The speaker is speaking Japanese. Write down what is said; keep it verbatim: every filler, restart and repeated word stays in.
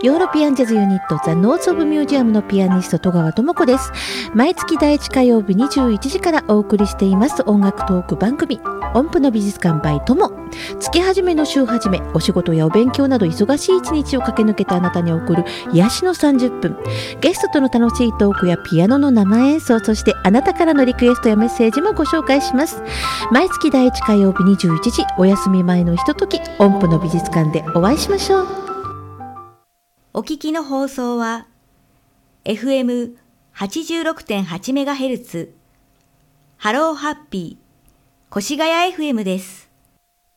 ヨーロピアンジャズユニットザ・ノーツ・オブ・ミュージアムのピアニスト戸川智子です。毎月だいいち火曜日にじゅういちじからお送りしています音楽トーク番組音符の美術館 by 友。月始めの週始め、お仕事やお勉強など忙しい一日を駆け抜けたあなたに送る癒しのさんじゅっぷん。ゲストとの楽しいトークやピアノの生演奏、そしてあなたからのリクエストやメッセージもご紹介します。毎月だいいち火曜日にじゅういちじ、お休み前のひととき、音符の美術館でお会いしましょう。 お聞きの放送は エフエムはちじゅうろくてんはちメガヘルツ ハローハッピー越谷 エフエム です。